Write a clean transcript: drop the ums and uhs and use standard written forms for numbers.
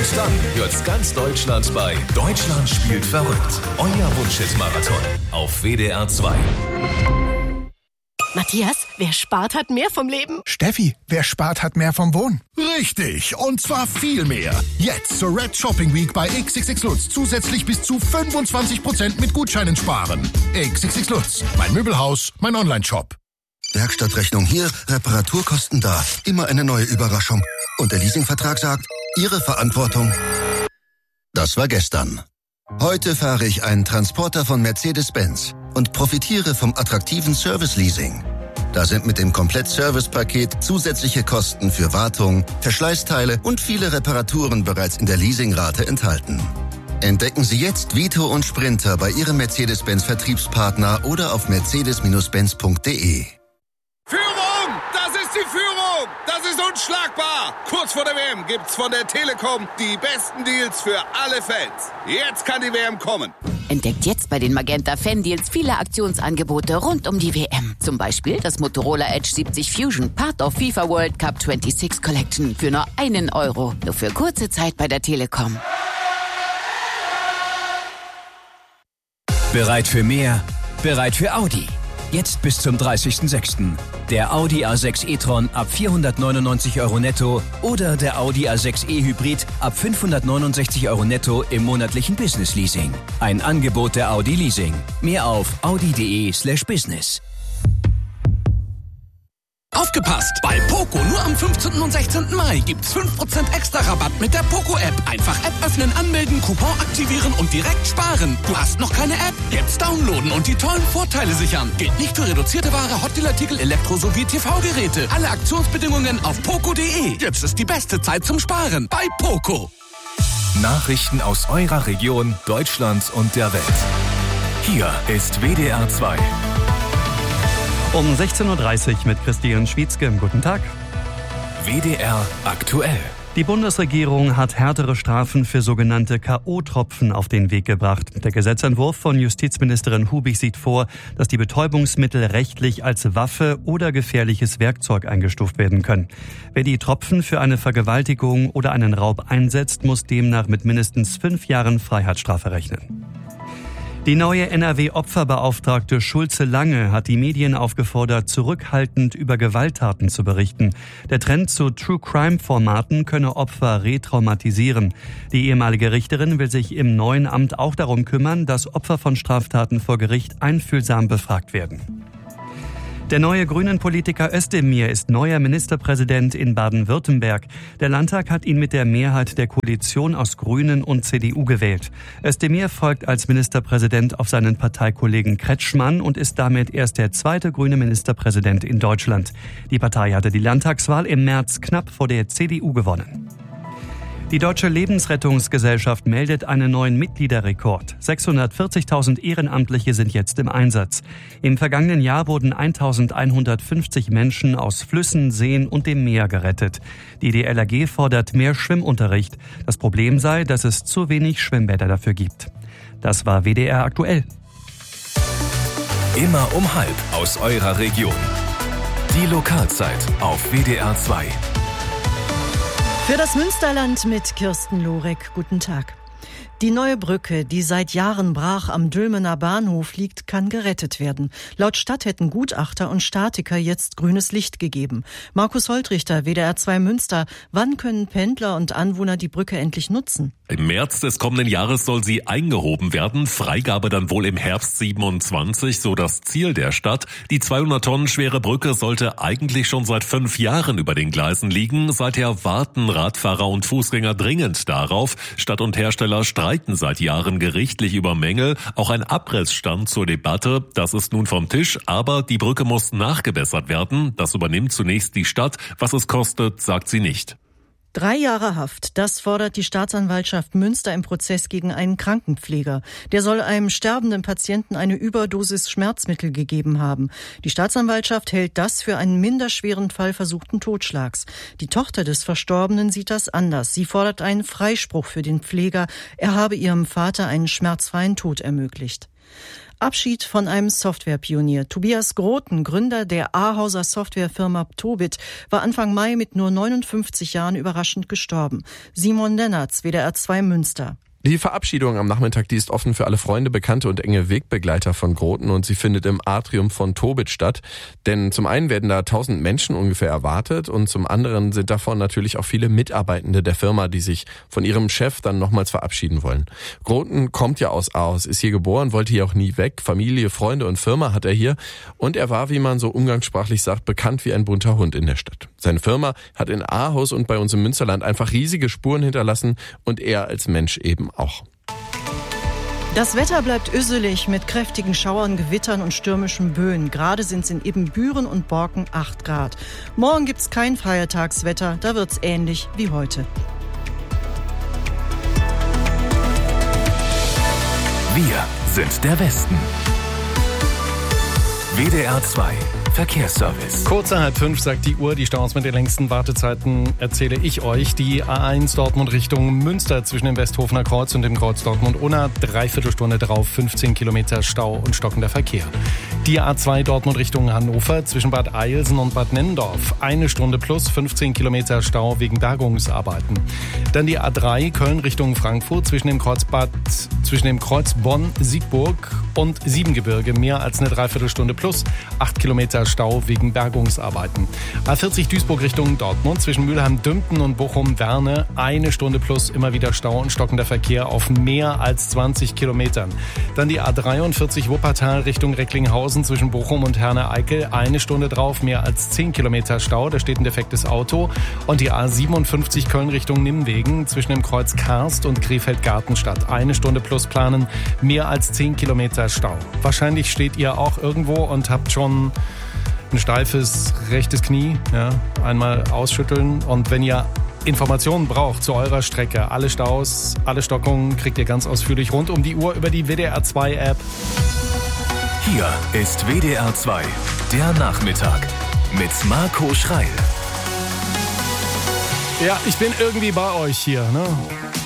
Und dann hört's ganz Deutschland bei Deutschland spielt verrückt. Euer Wunschhit-Marathon auf WDR 2. Matthias, wer spart, hat mehr vom Leben. Steffi, wer spart, hat mehr vom Wohnen. Richtig, und zwar viel mehr. Jetzt zur Red Shopping Week bei XXX Lutz zusätzlich bis zu 25% mit Gutscheinen sparen. XXX Lutz, mein Möbelhaus, mein Online-Shop. Werkstattrechnung hier, Reparaturkosten da. Immer eine neue Überraschung. Und der Leasingvertrag sagt, Ihre Verantwortung. Das war gestern. Heute fahre ich einen Transporter von Mercedes-Benz und profitiere vom attraktiven Service-Leasing. Da sind mit dem Komplett-Service-Paket zusätzliche Kosten für Wartung, Verschleißteile und viele Reparaturen bereits in der Leasingrate enthalten. Entdecken Sie jetzt Vito und Sprinter bei Ihrem Mercedes-Benz-Vertriebspartner oder auf mercedes-benz.de. Führung! Das ist die Führung! Das ist unschlagbar! Kurz vor der WM gibt's von der Telekom die besten Deals für alle Fans. Jetzt kann die WM kommen. Entdeckt jetzt bei den Magenta Fan-Deals viele Aktionsangebote rund um die WM. Zum Beispiel das Motorola Edge 70 Fusion, Part of FIFA World Cup 26 Collection für nur €1. Nur für kurze Zeit bei der Telekom. Bereit für mehr? Bereit für Audi. Jetzt bis zum 30.06. Der Audi A6 e-tron ab €499 netto oder der Audi A6 e-Hybrid ab €569 netto im monatlichen Business-Leasing. Ein Angebot der Audi Leasing. Mehr auf audi.de/business. Aufgepasst! Bei Poco nur am 15. und 16. Mai gibt's 5% extra Rabatt mit der Poco-App. Einfach App öffnen, anmelden, Coupon aktivieren und direkt sparen. Du hast noch keine App? Jetzt downloaden und die tollen Vorteile sichern. Gilt nicht für reduzierte Ware, Hotdeal-Artikel, Elektro- sowie TV-Geräte. Alle Aktionsbedingungen auf poco.de. Jetzt ist die beste Zeit zum Sparen bei Poco. Nachrichten aus eurer Region, Deutschland und der Welt. Hier ist WDR 2. Um 16.30 Uhr mit Christian Schwietzke. Guten Tag. WDR aktuell. Die Bundesregierung hat härtere Strafen für sogenannte K.O.-Tropfen auf den Weg gebracht. Der Gesetzentwurf von Justizministerin Hubig sieht vor, dass die Betäubungsmittel rechtlich als Waffe oder gefährliches Werkzeug eingestuft werden können. Wer die Tropfen für eine Vergewaltigung oder einen Raub einsetzt, muss demnach mit mindestens 5 Jahren Freiheitsstrafe rechnen. Die neue NRW-Opferbeauftragte Schulze Lange hat die Medien aufgefordert, zurückhaltend über Gewalttaten zu berichten. Der Trend zu True-Crime-Formaten könne Opfer retraumatisieren. Die ehemalige Richterin will sich im neuen Amt auch darum kümmern, dass Opfer von Straftaten vor Gericht einfühlsam befragt werden. Der neue Grünen-Politiker Özdemir ist neuer Ministerpräsident in Baden-Württemberg. Der Landtag hat ihn mit der Mehrheit der Koalition aus Grünen und CDU gewählt. Özdemir folgt als Ministerpräsident auf seinen Parteikollegen Kretschmann und ist damit erst der zweite grüne Ministerpräsident in Deutschland. Die Partei hatte die Landtagswahl im März knapp vor der CDU gewonnen. Die Deutsche Lebensrettungsgesellschaft meldet einen neuen Mitgliederrekord. 640.000 Ehrenamtliche sind jetzt im Einsatz. Im vergangenen Jahr wurden 1.150 Menschen aus Flüssen, Seen und dem Meer gerettet. Die DLRG fordert mehr Schwimmunterricht. Das Problem sei, dass es zu wenig Schwimmbäder dafür gibt. Das war WDR aktuell. Immer um 12:30 aus eurer Region. Die Lokalzeit auf WDR 2. Für das Münsterland mit Kirsten Lorek. Guten Tag. Die neue Brücke, die seit Jahren brach am Dülmener Bahnhof liegt, kann gerettet werden. Laut Stadt hätten Gutachter und Statiker jetzt grünes Licht gegeben. Markus Holtrichter, WDR 2 Münster. Wann können Pendler und Anwohner die Brücke endlich nutzen? Im März des kommenden Jahres soll sie eingehoben werden. Freigabe dann wohl im Herbst 27, so das Ziel der Stadt. Die 200 Tonnen schwere Brücke sollte eigentlich schon seit 5 Jahren über den Gleisen liegen. Seither warten Radfahrer und Fußgänger dringend darauf. Stadt und Hersteller streiten seit Jahren gerichtlich über Mängel. Auch ein Abriss stand zur Debatte. Das ist nun vom Tisch, aber die Brücke muss nachgebessert werden. Das übernimmt zunächst die Stadt. Was es kostet, sagt sie nicht. 3 Jahre Haft, das fordert die Staatsanwaltschaft Münster im Prozess gegen einen Krankenpfleger. Der soll einem sterbenden Patienten eine Überdosis Schmerzmittel gegeben haben. Die Staatsanwaltschaft hält das für einen minderschweren Fall versuchten Totschlags. Die Tochter des Verstorbenen sieht das anders. Sie fordert einen Freispruch für den Pfleger. Er habe ihrem Vater einen schmerzfreien Tod ermöglicht. Abschied von einem Softwarepionier. Tobias Groten, Gründer der Ahauser Softwarefirma Tobit, war Anfang Mai mit nur 59 Jahren überraschend gestorben. Simon Lennartz, WDR 2 Münster. Die Verabschiedung am Nachmittag, die ist offen für alle Freunde, Bekannte und enge Wegbegleiter von Groten und sie findet im Atrium von Tobit statt. Denn zum einen werden da 1000 Menschen ungefähr erwartet und zum anderen sind davon natürlich auch viele Mitarbeitende der Firma, die sich von ihrem Chef dann nochmals verabschieden wollen. Groten kommt ja aus Ahaus, ist hier geboren, wollte hier auch nie weg. Familie, Freunde und Firma hat er hier und er war, wie man so umgangssprachlich sagt, bekannt wie ein bunter Hund in der Stadt. Seine Firma hat in Ahaus und bei uns im Münsterland einfach riesige Spuren hinterlassen und er als Mensch eben auch. Das Wetter bleibt üsselig mit kräftigen Schauern, Gewittern und stürmischen Böen. Gerade sind es in Ibbenbüren und Borken 8 Grad. Morgen gibt's kein Feiertagswetter, da wird's ähnlich wie heute. Wir sind der Westen. WDR 2 Verkehrsservice. Kurz nach 4:30 sagt die Uhr, die Staus mit den längsten Wartezeiten erzähle ich euch. Die A1 Dortmund Richtung Münster zwischen dem Westhofener Kreuz und dem Kreuz Dortmund-Unna. 3/4 Stunde drauf, 15 Kilometer Stau und stockender Verkehr. Die A2 Dortmund Richtung Hannover zwischen Bad Eilsen und Bad Nennendorf. 1 Stunde plus 15 Kilometer Stau wegen Bergungsarbeiten. Dann die A3 Köln Richtung Frankfurt zwischen dem Kreuz Bonn-Siegburg und Siebengebirge. Mehr als eine 3/4 Stunde plus 8 Kilometer Stau wegen Bergungsarbeiten. A40 Duisburg Richtung Dortmund zwischen Mülheim-Dümpten und Bochum-Werne. 1 Stunde plus immer wieder Stau und stockender Verkehr auf mehr als 20 Kilometern. Dann die A43 Wuppertal Richtung Recklinghausen zwischen Bochum und Herne-Eickel. 1 Stunde drauf, mehr als 10 Kilometer Stau. Da steht ein defektes Auto. Und die A57 Köln Richtung Nimwegen zwischen dem Kreuz Karst und Krefeld-Gartenstadt. 1 Stunde plus planen, mehr als 10 Kilometer Stau. Wahrscheinlich steht ihr auch irgendwo und habt schon ein steifes rechtes Knie, ja, einmal ausschütteln. Und wenn ihr Informationen braucht zu eurer Strecke, alle Staus, alle Stockungen, kriegt ihr ganz ausführlich rund um die Uhr über die WDR 2 App. Hier ist WDR 2, der Nachmittag mit Marco Schreil. Ja, ich bin irgendwie bei euch hier, ne?